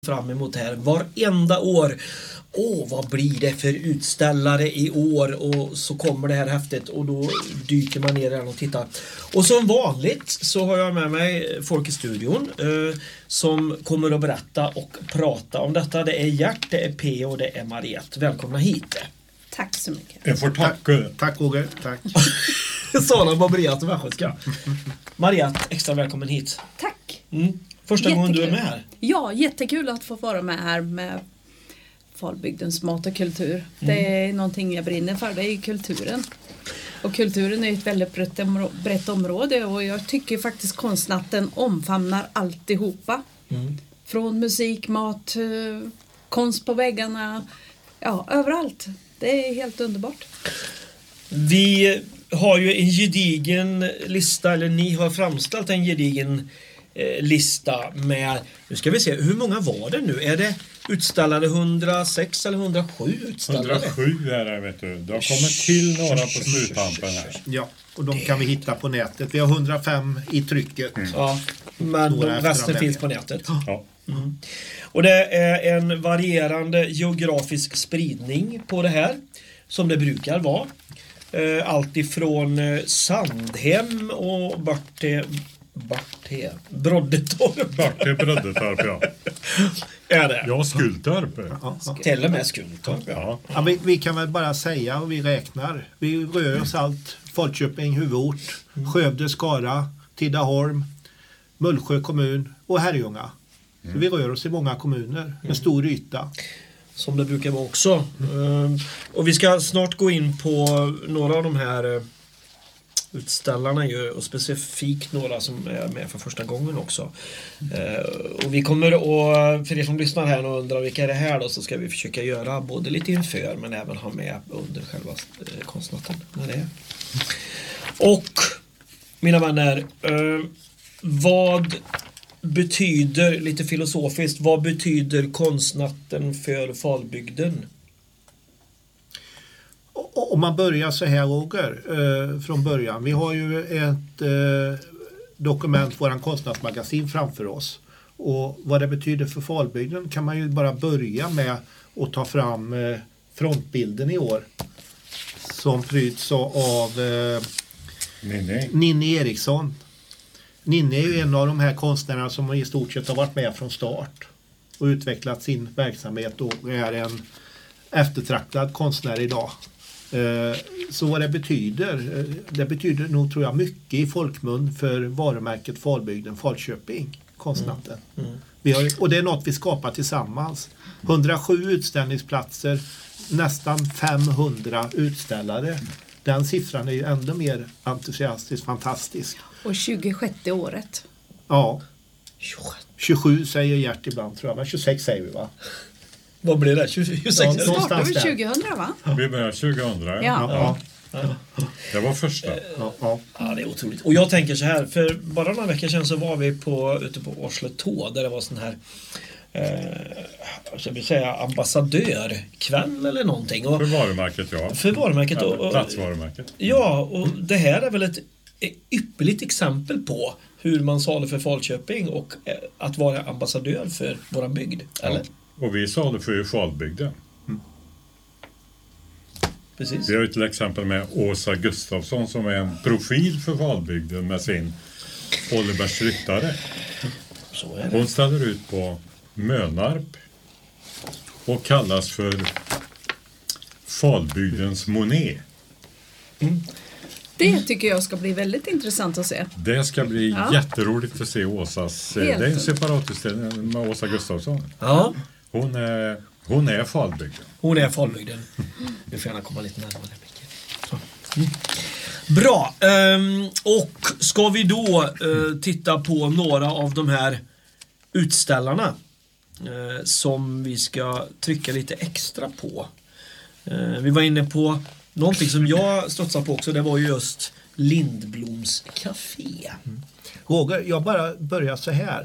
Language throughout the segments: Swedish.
fram emot här varenda år. Vad blir det för utställare i år? Och så kommer det här häftigt och då dyker man ner där och tittar. Och som vanligt så har jag med mig folk i studion som kommer att berätta och prata om detta. Det är Gert, det är P och det är Mariette. Välkomna hit. Tack så mycket. Jag får tacka. Tack Åge, tack. Sana Mariette och Västgötska. Mariette, extra välkommen hit. Tack. Första Jättekul. gången du är med här. Ja, jättekul att få vara med här med Falbygdens mat och kultur. Det är någonting jag brinner för, det är kulturen. Och kulturen är ett väldigt brett område och jag tycker faktiskt konstnatten omfamnar alltihopa. Från musik, mat, konst på väggarna, ja, överallt. Det är helt underbart. Vi har ju en gedigen lista, eller ni har framställt en gedigen lista med, nu ska vi se, hur många var det nu? Är det utställare 106 eller 107 utställare? 107 är det, vet du. Det har kommit till några på sluttampen här. Ja, och de kan vi hitta på nätet. Vi har 105 i trycket. Ja, men Några resten finns på nätet. Ja. Och det är en varierande geografisk spridning på det här, som det brukar vara. Allt ifrån Sandhem och bort till Broddetorp. Bort till Broddetorp, ja. Är det? Ja, Skultorp. Till och med Skultorp, ja. Ja, vi kan väl bara säga och vi räknar. Vi rör oss allt. Falköping, huvudort, Skövde, Skara, Tidaholm, Mullsjö kommun och Herrljunga. Så vi rör oss i många kommuner med stor yta. Som det brukar vara också. Och vi ska snart gå in på några av de här utställarna ju, och specifikt några som är med för första gången också. Och vi kommer att, för er som lyssnar här och undrar vilka är det här då, så ska vi försöka göra både lite inför men även ha med under själva konstnatten. Och mina vänner, vad betyder, lite filosofiskt, vad betyder konstnatten för Falbygden? Om man börjar så här, Roger, från början. Vi har ju ett dokument, våran konstnärsmagasin framför oss. Och vad det betyder för Falbygden kan man ju bara börja med att ta fram frontbilden i år. Som pryds av Ninni Eriksson. Ninni är ju en av de här konstnärerna som i stort sett har varit med från start och utvecklat sin verksamhet och är en eftertraktad konstnär idag. Så vad det betyder nog, tror jag, mycket i folkmun för varumärket Falbygden, Falköping, konstnatten. Och det är något vi skapar tillsammans. 107 utställningsplatser, nästan 500 utställare. Den siffran är ju ändå mer entusiastisk, fantastisk. Och 26:e året. Ja. 27 säger Gert ibland, tror jag. Men 26 säger vi, va? Vad blir det? 26? Startade vi 2000, va? Vi började 2000, Ja. Det var första. Ja, det är otroligt. Och jag tänker så här, för bara några veckor sedan så var vi ute på Oslo där det var sån här jag vill säga ambassadörkväll eller någonting. Och för varumärket, ja. För varumärket. Ja, och platsvarumärket. Ja, och det här är väl ett ypperligt exempel på hur man sa det för Falköping och att vara ambassadör för vår bygd, eller? Ja. Och vi sa det för Falbygden. Precis. Vi har ju till exempel med Åsa Gustafsson som är en profil för Falbygden med sin Olivers ryttare. Så är det. Hon ställer ut på Mönarp och kallas för Falbygdens Monet. Det tycker jag ska bli väldigt intressant att se. Det ska bli jätteroligt att se Åsas. Det är en separatutställning med Åsa Gustafsson. Ja. Hon är Falbygden. Hon är Falbygden. Du får gärna komma lite närmare. Bra. Och ska vi då titta på några av de här utställarna som vi ska trycka lite extra på. Vi var inne på någonting som jag studsade på också. Det var just Lindbloms café. Roger, jag bara börjar så här.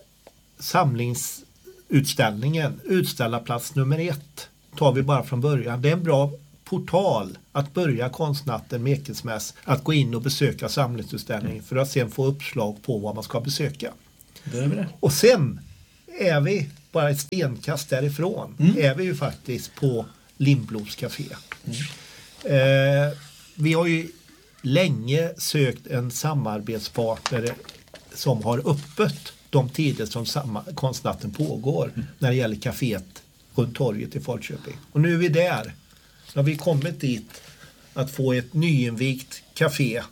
Samlingsutställningen, utställarplats nummer 1, tar vi bara från början. Det är en bra portal att börja konstnatten med Ekensmäss, att gå in och besöka samlingsutställningen för att sen få uppslag på vad man ska besöka. Det. Och sen är vi bara ett stenkast därifrån är vi ju faktiskt på Lindbloms café. Vi har ju länge sökt en samarbetspartner som har öppet de tider som konstnatten pågår när det gäller kaféet runt torget i Falköping. Och nu är vi där. Nu har vi kommit dit att få ett nyinvigt café.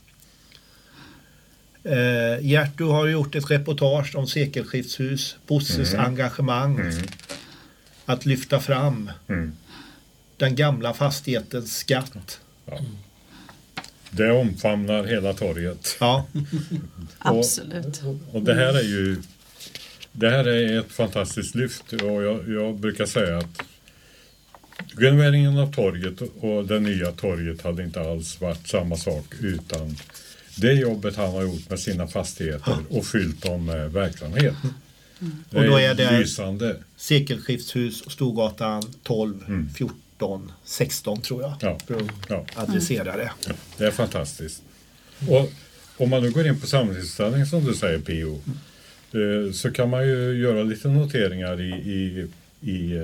Gert, du har gjort ett reportage om sekelskiftshus, Bosses engagemang att lyfta fram den gamla fastighetens skatt. Ja. Det omfamnar hela torget. Ja. Absolut. Och det här är ett fantastiskt lyft, och jag brukar säga att renoveringen av torget och det nya torget hade inte alls varit samma sak utan det jobbet han har gjort med sina fastigheter och fyllt dem med verksamhet. Det Och då är det lysande. sekelskiftshus, Storgatan 12, 14, 16 tror jag. Ja. För att adressera det. Det är fantastiskt. Och om man nu går in på samlingsutställningen som du säger, Pio, så kan man ju göra lite noteringar i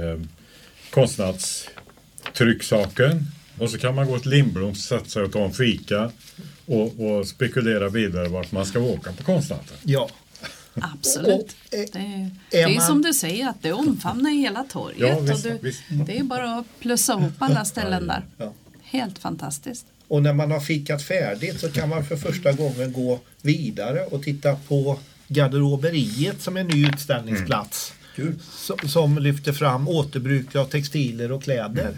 konstnadstrycksaken, och så kan man gå till Lindbloms, sätta sig och ta en fika och spekulera vidare vart man ska åka på konstnatten. Ja. Absolut. Det är som du säger, att det omfamnar hela torget. Ja, visst, och visst. Det är bara att plussa ihop alla ställen där. Ja. Helt fantastiskt. Och när man har fikat färdigt så kan man för första gången gå vidare och titta på garderoberiet som är en ny utställningsplats. Kul. Som lyfter fram återbruk av textiler och kläder.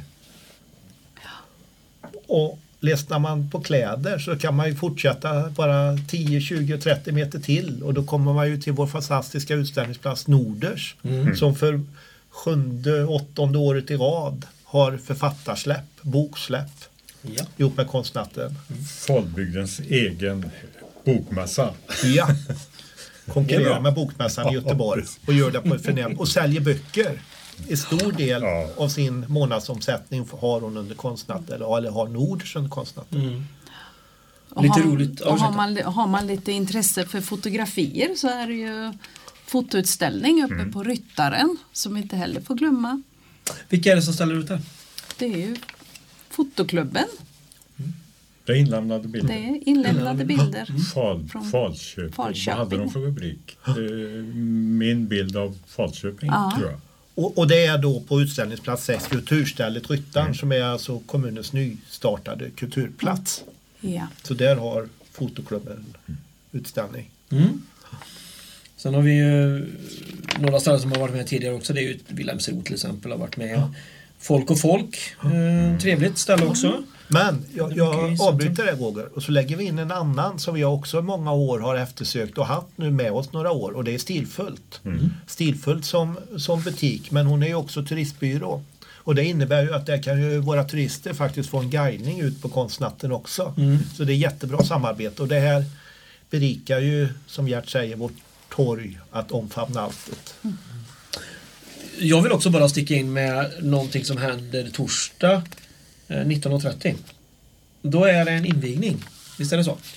Och ledsnar man på kläder så kan man ju fortsätta bara 10, 20, 30 meter till, och då kommer man ju till vår fantastiska utställningsplats Norders som för 7:e, 8:e året i rad har författarsläpp, boksläpp ihop med konstnatten. Falbygdens egen bokmässa. Ja. Konkurrerar med bokmässan i Göteborg och gör det på ett förnämligt och säljer böcker. En stor del av sin månadsomsättning har hon under konstnatten, eller har Norders under konstnatten. Lite roligt. Och har man lite intresse för fotografier så är det ju fotoutställning uppe på Ryttaren som inte heller får glömma. Vilka är det som ställer ut där? Det är ju fotoklubben. Det är inlämnade bilder. Det är inlämnade bilder. Falköping. Vad hade de för rubrik? Min bild av Falköping, tror jag. Och det är då på utställningsplats 6, kulturstället Ryttaren, som är alltså kommunens nystartade kulturplats. Ja. Så där har fotoklubben utställning. Sen har vi ju några ställen som har varit med tidigare också. Det är ju Wilhelmsro till exempel, har varit med. Folk och folk. Trevligt ställe också. Men jag avbryter det, Roger, och så lägger vi in en annan som vi också i många år har eftersökt och haft nu med oss några år, och det är Stilfullt. Stilfullt som butik, men hon är ju också turistbyrå. Och det innebär ju att där kan ju våra turister faktiskt få en guidning ut på konstnatten också. Så det är jättebra samarbete, och det här berikar ju, som Gert säger, vårt torg att omfamna allt. Jag vill också bara sticka in med någonting som händer torsdag 19.30. Då är det en invigning. Visst är det så?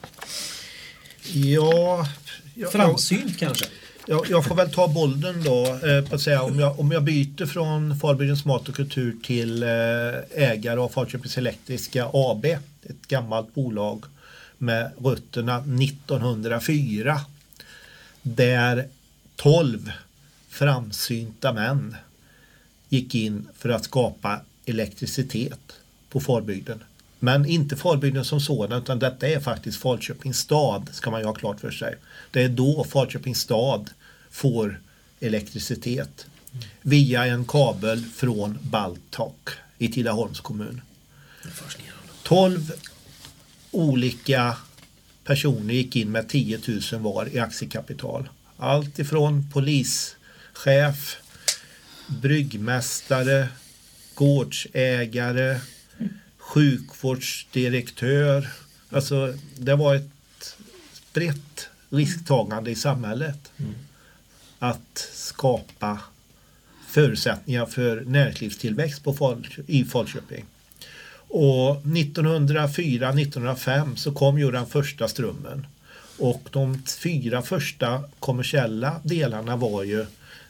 Ja. Framsynt kanske. Jag får väl ta bollen då på att säga, om jag byter från Falbygdens mat och kultur till ägare av Falköpings Elektriska AB, ett gammalt bolag med rötterna 1904, där 12 framsynta män gick in för att skapa elektricitet på Falbygden. Men inte Falbygden som sådan, utan detta är faktiskt Falköpings stad, ska man ju ha klart för sig. Det är då Falköpings stad får elektricitet via en kabel från Baltok i Tidaholms kommun. 12 olika personer gick in med 10 000 var i aktiekapital. Allt ifrån polischef, bryggmästare, gårdsägare, sjukvårdsdirektör. Alltså det var ett brett risktagande i samhället att skapa förutsättningar för näringslivstillväxt i Falköping. Och 1904-1905 så kom ju den första strömmen. Och de 4 första kommersiella delarna var ju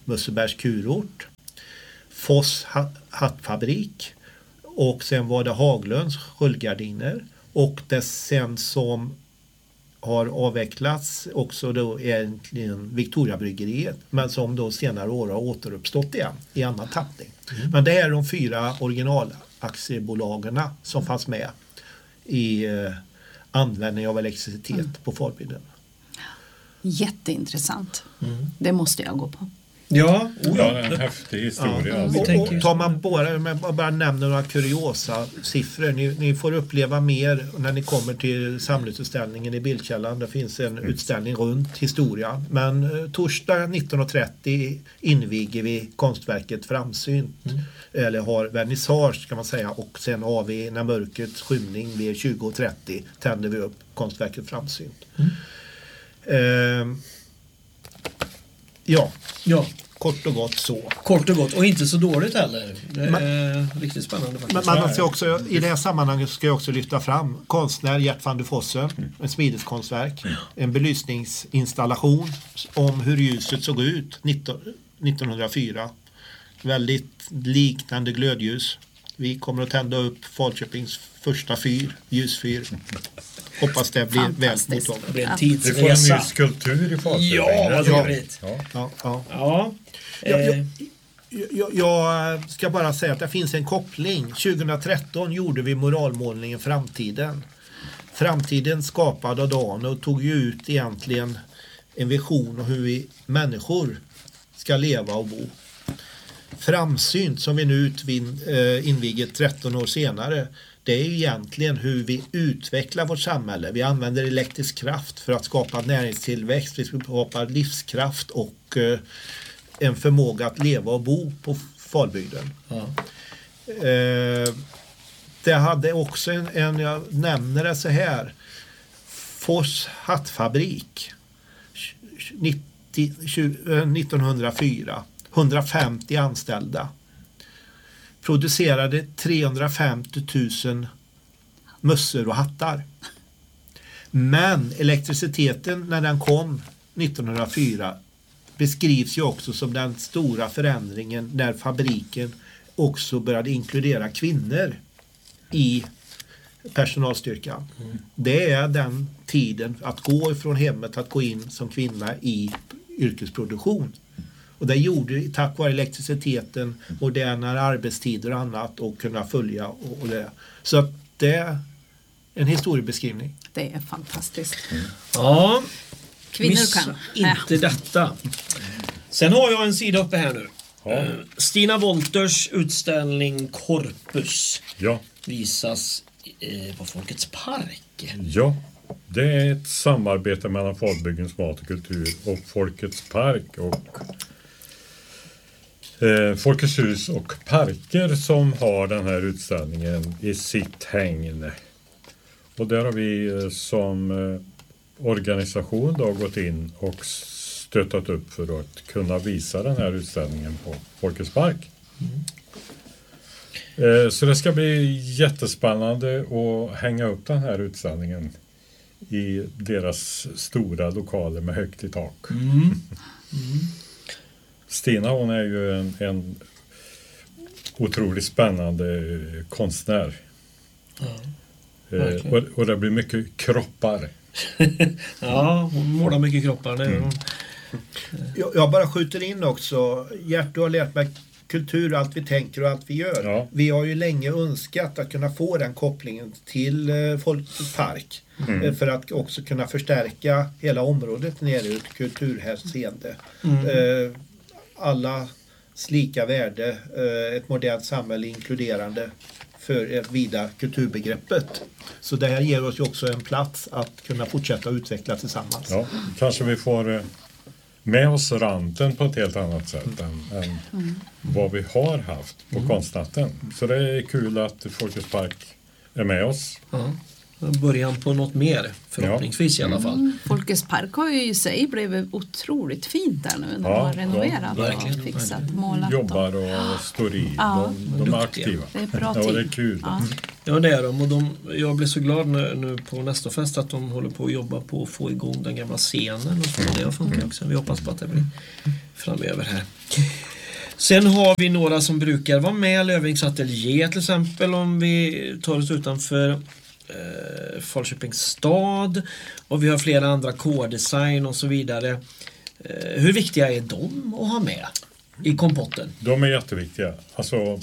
Mussebergs kurort, Foss hattfabrik och sen var det Haglunds rullgardiner och det sen som har avvecklats också då egentligen Victoriabryggeriet men som då senare år har återuppstått igen i annan tappning. Men det är de 4 originalaktiebolagen som fanns med i användning av elektricitet på Falbygden. Jätteintressant. Det måste jag gå på. Ja, en häftig historia. Och tar man bara nämner några kuriosa siffror. Ni får uppleva mer när ni kommer till samlingsutställningen i Bildkällan. Det finns en utställning runt historia. Men torsdag 19.30 inviger vi konstverket Framsynt. Eller har vernissage kan man säga. Och sen har vi när mörkrets skymning vid 20.30 tänder vi upp konstverket Framsynt. Ja, kort och gott så. Kort och gott, och inte så dåligt heller. Det är riktigt spännande faktiskt. Men man ska också, i det här sammanhanget ska jag också lyfta fram konstnär Gert van der Fossen, en smideskonstverk, en belysningsinstallation om hur ljuset såg ut 1904. Väldigt liknande glödljus. Vi kommer att tända upp Falköpings första ljusfyr. Hoppas det blir väl mottaget. Det blir en Vi får en tidsresa. ny skulptur i Falköping. Ja, vad trevligt. Ja. Jag ska bara säga att det finns en koppling. 2013 gjorde vi moralmålningen Framtiden. Framtiden skapad av Dan och tog ju ut egentligen en vision om hur vi människor ska leva och bo. Framsynt som vi nu inviger 13 år senare, det är ju egentligen hur vi utvecklar vårt samhälle. Vi använder elektrisk kraft för att skapa näringstillväxt, vi skapar livskraft och en förmåga att leva och bo på Falbygden. Ja. Det hade också jag nämner det så här, Foss hattfabrik 1904, 150 anställda, producerade 350 000 mössor och hattar. Men elektriciteten när den kom 1904 beskrivs ju också som den stora förändringen när fabriken också började inkludera kvinnor i personalstyrkan. Det är den tiden att gå ifrån hemmet att gå in som kvinna i yrkesproduktion. Och det gjorde tack vare elektriciteten, modernare arbetstider och annat och kunna följa och det. Så att det är en historiebeskrivning. Det är fantastiskt. Ja, Kvinnor missa kan. inte detta. Sen har jag en sida uppe här nu. Stina Wolters utställning Corpus visas på Folkets park. Ja, det är ett samarbete mellan Falbygdens mat och kultur och Folkets park och Folkets hus och parker som har den här utställningen i sitt hägn. Och där har vi som organisation då gått in och stöttat upp för att kunna visa den här utställningen på Folkets park. Så det ska bli jättespännande att hänga upp den här utställningen i deras stora lokaler med högt i tak. Stina, hon är ju en otroligt spännande konstnär. Och det blir mycket kroppar. Ja, hon målar mycket kroppar. Det hon. Jag bara skjuter in också. Gert, du har lärt mig kultur, allt vi tänker och allt vi gör. Ja. Vi har ju länge önskat att kunna få den kopplingen till Folkets park. För att också kunna förstärka hela området nere ur kulturhänseende. Allas lika värde, ett modernt samhälle inkluderande för ett vida kulturbegreppet. Så det här ger oss ju också en plats att kunna fortsätta utveckla tillsammans. Ja, kanske vi får med oss ranten på ett helt annat sätt än vad vi har haft på konstnatten. Så det är kul att Folkets park är med oss. Ja. Början på något mer, förhoppningsvis i alla fall. Folkets park har ju i sig blivit otroligt fint där nu när de har renoverat och fixat, målat. Jobbar och står i. De är aktiva. Det är bra det är kul. Ja, det är de. Och jag blir så glad nu på nästa fest att de håller på att jobba på att få igång den gamla scenen och så det funkar också. Vi hoppas på att det blir framöver här. Sen har vi några som brukar vara med, Lövings Atelier till exempel, om vi tar oss utanför Falköpings stad, och vi har flera andra K-design och så vidare. Hur viktiga är de att ha med i kompotten? De är jätteviktiga. Alltså,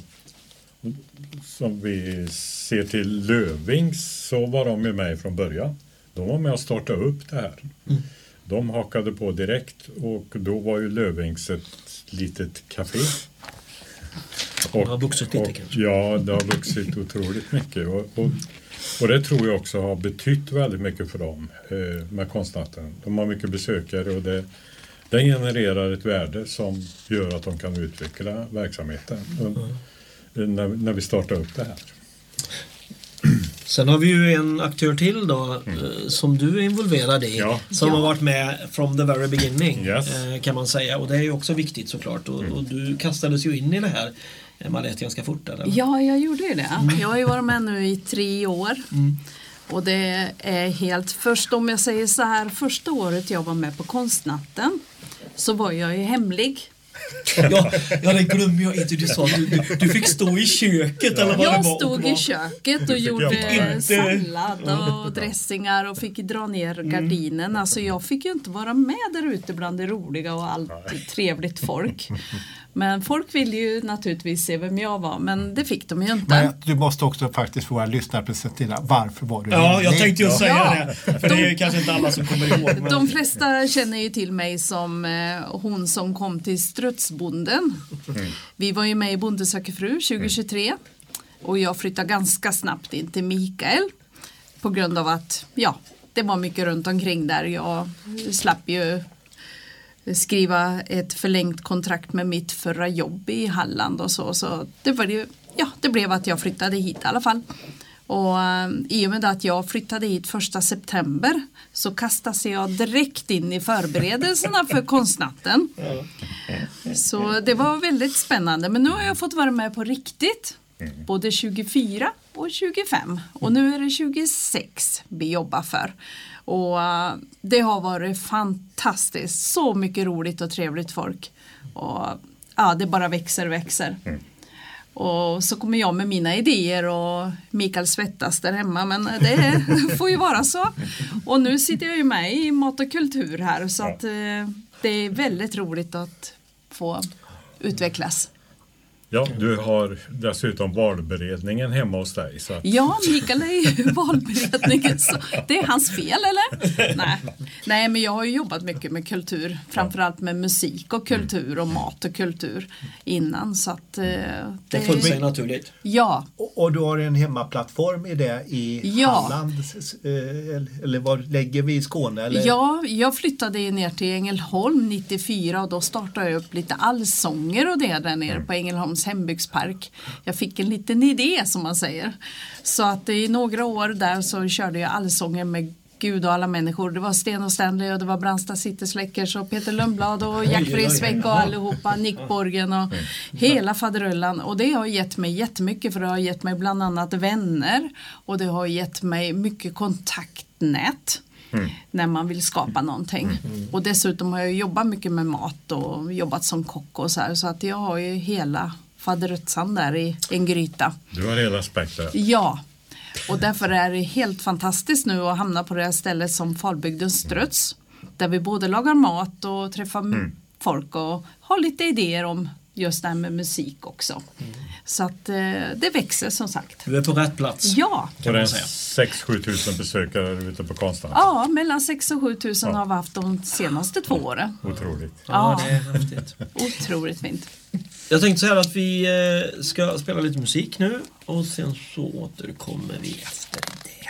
som vi ser till Lövings så var de ju med från början. De var med att starta upp det här. De hakade på direkt, och då var ju Lövings ett litet café. Det har vuxit lite kanske. Ja, det har vuxit otroligt mycket. Och det tror jag också har betytt väldigt mycket för dem med konstnatten. De har mycket besökare, och den genererar ett värde som gör att de kan utveckla verksamheten när vi startar upp det här. Sen har vi ju en aktör till då som du är involverad i, som har varit med from the very beginning, kan man säga, och det är ju också viktigt såklart, och du kastades ju in i det här, Mariette, ganska fort eller? Ja, jag gjorde ju det. Jag har ju varit med nu i 3 år. Och det är helt, först om jag säger så här, första året jag var med på konstnatten så var jag ju hemlig. Ja, det glömmer jag inte. Du sa att du fick stå i köket eller vad jag det var. Jag stod i köket och gjorde sallad och dressingar och fick dra ner gardinen. Alltså jag fick ju inte vara med där ute bland det roliga och allt trevligt folk. Men folk ville ju naturligtvis se vem jag var, men det fick de ju inte. Men du måste också faktiskt få våra lyssnare presentera varför var du jag tänkte ju säga det. För det är kanske inte alla som kommer ihåg. Men... De flesta känner ju till mig som hon som kom till Strutsbonden. Vi var ju med i Bonde söker fru 2023. Och jag flyttade ganska snabbt in till Mikael. På grund av att, det var mycket runt omkring där. Jag slapp ju skriva ett förlängt kontrakt med mitt förra jobb i Halland och så det var ju, det blev att jag flyttade hit i alla fall. Och i och med att jag flyttade hit 1 september så kastade jag direkt in i förberedelserna för konstnatten. Så det var väldigt spännande, men nu har jag fått vara med på riktigt. Både 24 och 25. Och nu är det 26 vi jobbar för. Och det har varit fantastiskt. Så mycket roligt och trevligt folk. Och det bara växer. Och så kommer jag med mina idéer och Mikael svettas där hemma. Men det får ju vara så. Och nu sitter jag ju med i mat och kultur här. Så att det är väldigt roligt att få utvecklas. Ja, du har dessutom valberedningen hemma hos dig. Så att... Ja, Mikael är ju valberedningen. Så det är hans fel, eller? Nej, men jag har ju jobbat mycket med kultur. Framförallt med musik och kultur och mat och kultur innan. Så att, det föll sig naturligt. Ja. Och du har en hemmaplattform i det i Halland? Eller var lägger vi i Skåne? Eller? Ja, jag flyttade ner till Ängelholm 94 och då startade jag upp lite allsånger och det där nere på Ängelholms hembygdspark. Jag fick en liten idé som man säger. Så att i några år där så körde jag allsånger med Gud och alla människor. Det var Sten och Stanley och det var Brandsta Citysläckers och Peter Lundblad och Jack Frisbeck och allihopa, Nick Borgen och hela faderullan. Och det har gett mig jättemycket, för det har gett mig bland annat vänner och det har gett mig mycket kontaktnät. När man vill skapa någonting. Och dessutom har jag jobbat mycket med mat och jobbat som kock och så här. Så att jag har ju hela faderutsan där i en gryta. Du har hela spektrat. Ja. Och därför är det helt fantastiskt nu att hamna på det här stället som Falbygdens Struts. Där vi både lagar mat och träffar folk och har lite idéer om just det här med musik också. Så att det växer som sagt. Du är på rätt plats. Ja. Kan man säga. 6-7 tusen besökare ute på konstnatten. Ja, mellan 6 och 7 tusen har vi haft de senaste 2 åren. Otroligt. Ja, det är häftigt. Otroligt fint. Jag tänkte så här att vi ska spela lite musik nu och sen så återkommer vi efter det.